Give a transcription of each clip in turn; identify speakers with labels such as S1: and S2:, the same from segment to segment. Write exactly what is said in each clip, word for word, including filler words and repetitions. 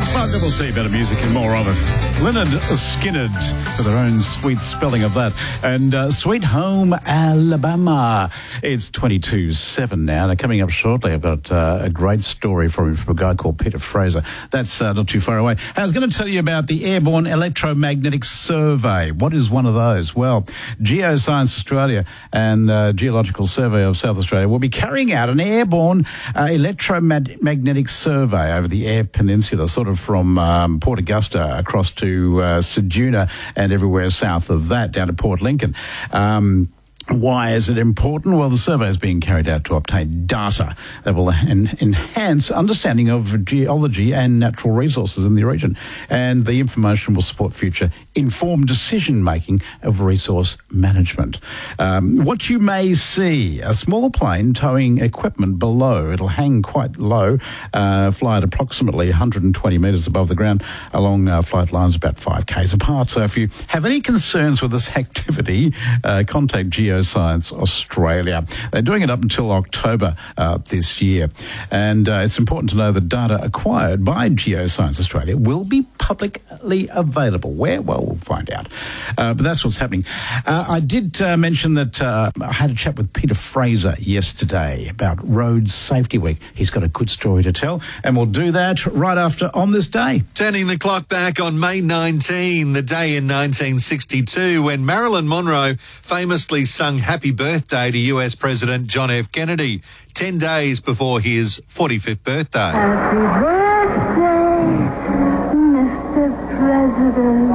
S1: Well, good, we'll see better music and more of it. Lynyrd Skynyrd, with their own sweet spelling of that. And uh, Sweet Home Alabama. It's twenty-two seven now. Now, coming up shortly, I've got uh, a great story from him from a guy called Peter Fraser. That's uh, not too far away. I was going to tell you about the Airborne Electromagnetic Survey. What is one of those? Well, Geoscience Australia and uh, Geological Survey of South Australia will be carrying out an airborne uh, electromagnetic survey over the Eyre Peninsula, sort of from um, Port Augusta across to uh, Ceduna and everywhere south of that down to Port Lincoln. Um, Why is it important? Well, the survey is being carried out to obtain data that will en- enhance understanding of geology and natural resources in the region. And the information will support future informed decision-making of resource management. Um, what you may see, a small plane towing equipment below. It'll hang quite low, uh, fly at approximately one hundred twenty metres above the ground along uh, flight lines about five kays apart. So if you have any concerns with this activity, uh, contact Geoscience Australia. They're doing it up until October uh, this year. And uh, it's important to know that data acquired by Geoscience Australia will be publicly available. Where? Well, we'll find out. Uh, but that's what's happening. Uh, I did uh, mention that uh, I had a chat with Peter Fraser yesterday about Road Safety Week. He's got a good story to tell, and we'll do that right after On This Day.
S2: Turning the clock back on May nineteenth, the day in nineteen sixty-two, when Marilyn Monroe famously sung Happy Birthday to U S President John F. Kennedy, ten days before his forty-fifth birthday.
S3: Happy birthday, Mister President.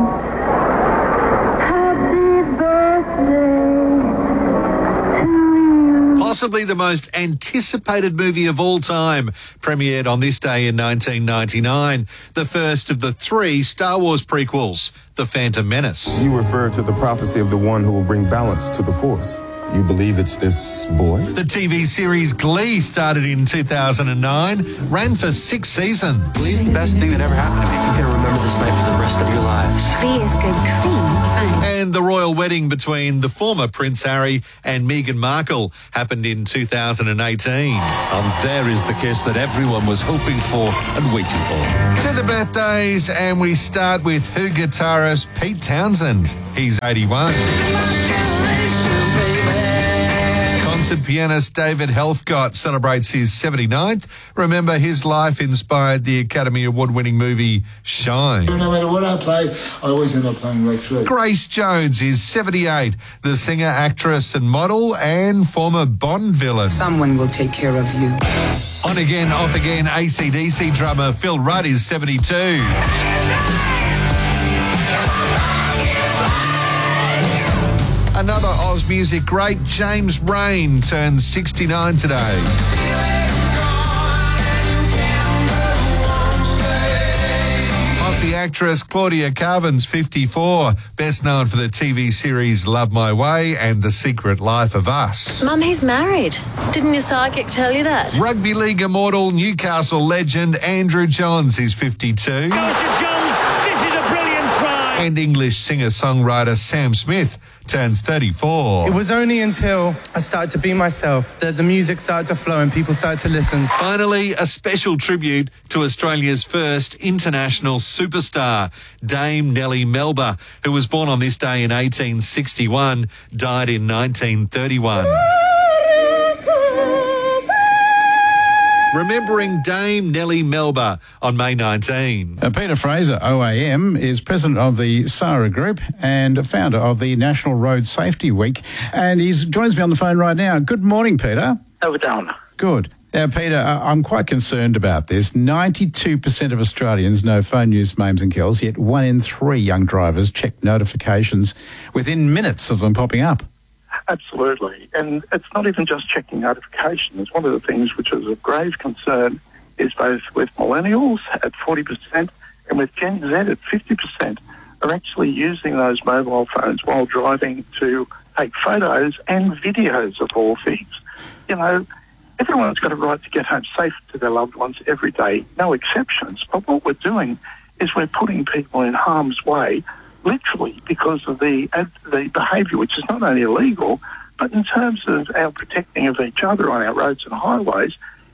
S3: Happy birthday to you.
S2: Possibly the most anticipated movie of all time, premiered on this day in nineteen ninety-nine, the first of the three Star Wars prequels, The Phantom Menace.
S4: You refer to the prophecy of the one who will bring balance to the Force. You believe it's this boy?
S2: The T V series Glee started in two thousand nine, ran for six seasons.
S5: Glee's the best thing that ever happened to me. You're going to remember this night for the rest of your lives.
S6: Glee is good, clean, fun.
S2: And the royal wedding between the former Prince Harry and Meghan Markle happened in two thousand eighteen.
S7: And there is the kiss that everyone was hoping for and waiting for.
S2: To the birthdays, and we start with Who guitarist Pete Townsend. He's eighty-one. Concert pianist David Helfgott celebrates his seventy-ninth. Remember, his life inspired the Academy Award-winning movie Shine.
S8: No matter what I play, I always end up playing right through.
S2: Grace Jones is seventy-eight, the singer, actress and model, and former Bond villain.
S9: Someone will take care of you.
S2: On again, off again, A C D C drummer Phil Rudd is seventy-two. Another Oz music great, James Rain, turns sixty-nine today. Aussie actress Claudia Carvin's fifty-four, best known for the T V series Love My Way and The Secret Life of Us.
S10: Mum, he's married. Didn't your psychic tell you that?
S2: Rugby league immortal, Newcastle legend Andrew Johns is fifty-two.
S11: Goes to Johns, this is a brilliant try.
S2: And English singer-songwriter Sam Smith turns thirty-four.
S12: It was only until I started to be myself that the music started to flow and people started to listen.
S2: Finally, a special tribute to Australia's first international superstar, Dame Nellie Melba, who was born on this day in eighteen sixty-one, died in nineteen thirty-one. Remembering Dame Nellie Melba on May nineteenth.
S1: Uh, Peter Fraser, O A M, is president of the SARA Group and founder of the National Road Safety Week. And he joins me on the phone right now. Good morning, Peter.
S13: How we doing?
S1: Good. Now, Peter, I'm quite concerned about this. ninety-two percent of Australians know phone use maims and kills, yet one in three young drivers check notifications within minutes of them popping up.
S13: Absolutely. And it's not even just checking notifications. One of the things which is of grave concern is both with millennials at forty percent and with Gen Z at fifty percent are actually using those mobile phones while driving to take photos and videos of all things. You know, everyone's got a right to get home safe to their loved ones every day, no exceptions. But what we're doing is we're putting people in harm's way literally because of the uh, the behaviour, which is not only illegal, but in terms of our protecting of each other on our roads and highways,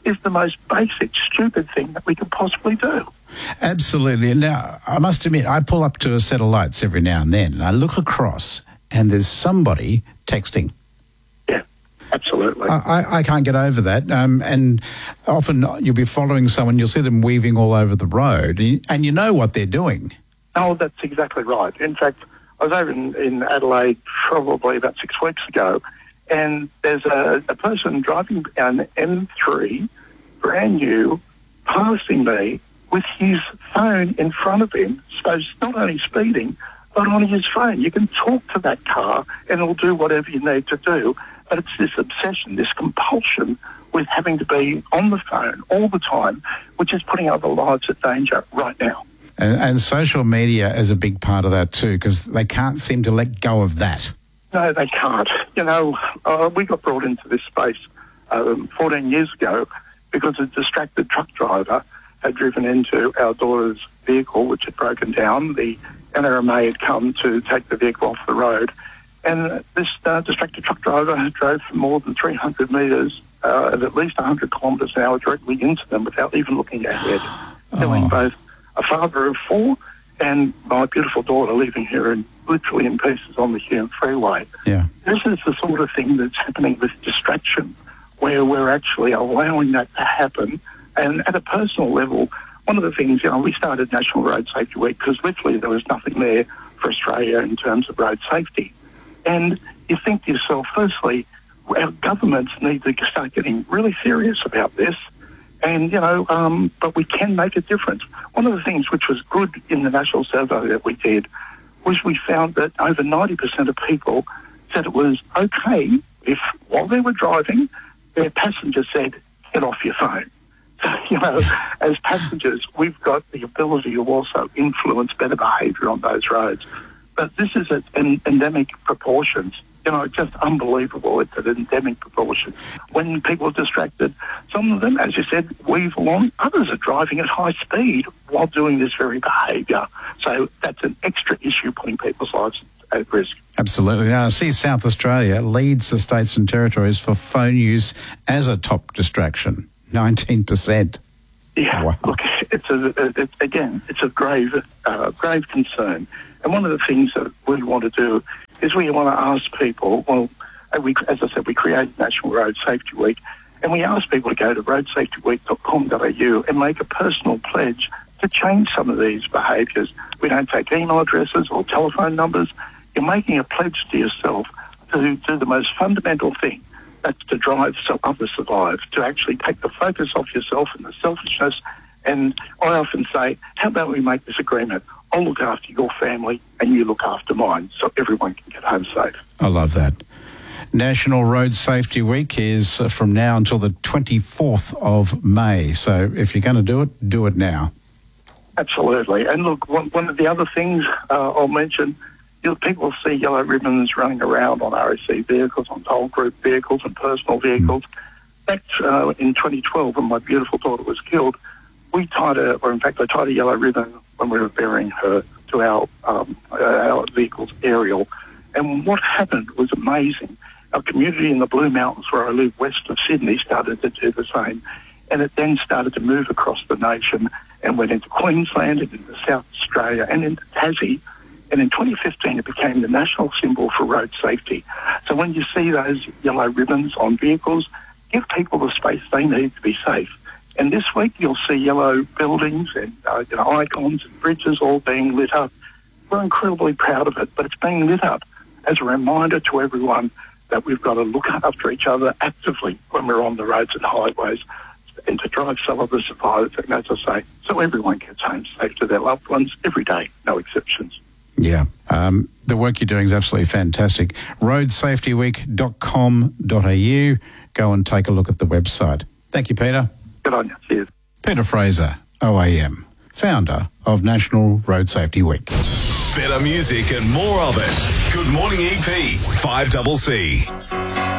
S13: is the most basic, stupid thing that we could possibly do.
S1: Absolutely. Now, I must admit, I pull up to a set of lights every now and then, and I look across, and there's somebody texting.
S13: Yeah, absolutely.
S1: I, I, I can't get over that. Um, and often you'll be following someone, you'll see them weaving all over the road, and you, and you know what they're doing.
S13: Oh, that's exactly right. In fact, I was over in, in Adelaide probably about six weeks ago, and there's a, a person driving an M three, brand new, passing me with his phone in front of him. So he's not only speeding, but on his phone. You can talk to that car and it'll do whatever you need to do. But it's this obsession, this compulsion with having to be on the phone all the time, which is putting other lives at danger right now.
S1: And, and social media is a big part of that too, because they can't seem to let go of that.
S13: No, they can't. You know, uh, we got brought into this space um, fourteen years ago because a distracted truck driver had driven into our daughter's vehicle, which had broken down. The N R M A had come to take the vehicle off the road. And this uh, distracted truck driver drove for more than three hundred metres uh, at at least one hundred kilometres an hour directly into them without even looking ahead, killing oh. both a father of four and my beautiful daughter, leaving her in, literally in pieces on the Hume Freeway.
S1: Yeah.
S13: This is the sort of thing that's happening with distraction, where we're actually allowing that to happen. And at a personal level, one of the things, you know, we started National Road Safety Week because literally there was nothing there for Australia in terms of road safety. And you think to yourself, firstly, our governments need to start getting really serious about this. And, you know, um, but we can make a difference. One of the things which was good in the national survey that we did was we found that over ninety percent of people said it was okay if, while they were driving, their passenger said, get off your phone. You know, as passengers, we've got the ability to also influence better behaviour on those roads. But this is at en- endemic proportions. You know, just unbelievable. It's at endemic proportions. When people are distracted, some of them, as you said, weave along. Others are driving at high speed while doing this very behaviour. So that's an extra issue putting people's lives at risk.
S1: Absolutely. Now, I see South Australia leads the states and territories for phone use as a top distraction. nineteen percent.
S13: Yeah, wow. Look, it's a, it, again, it's a grave, uh, grave concern. And one of the things that we want to do is we want to ask people, well, we, as I said, we created National Road Safety Week, and we ask people to go to road safety week dot com dot a u and make a personal pledge to change some of these behaviours. We don't take email addresses or telephone numbers. You're making a pledge to yourself to do the most fundamental thing. That's to drive so others survive, to actually take the focus off yourself and the selfishness. And I often say, how about we make this agreement? I'll look after your family and you look after mine so everyone can get home safe.
S1: I love that. National Road Safety Week is from now until the twenty-fourth of May. So if you're going to do it, do it now.
S13: Absolutely. And look, one, one of the other things uh, I'll mention, you know, people see yellow ribbons running around on R A C vehicles, on toll group vehicles and personal vehicles. Mm. Back uh, in twenty twelve, when my beautiful daughter was killed, we tied a, or in fact I tied a yellow ribbon when we were burying her to our, um, our vehicle's aerial. And what happened was amazing. Our community in the Blue Mountains, where I live west of Sydney, started to do the same. And it then started to move across the nation and went into Queensland and into South Australia and into Tassie. And in twenty fifteen, it became the national symbol for road safety. So when you see those yellow ribbons on vehicles, give people the space they need to be safe. And this week, you'll see yellow buildings and uh, you know, icons and bridges all being lit up. We're incredibly proud of it, but it's being lit up as a reminder to everyone that we've got to look after each other actively when we're on the roads and highways and to drive some of the survivors, and as I say, so everyone gets home safe to their loved ones every day, no exceptions.
S1: Yeah, um, the work you're doing is absolutely fantastic. road safety week dot com dot a u. Go and take a look at the website. Thank you, Peter.
S13: Good on you. Cheers.
S1: Peter Fraser, O A M, founder of National Road Safety Week.
S9: Better music and more of it. Good Morning E P, five C C.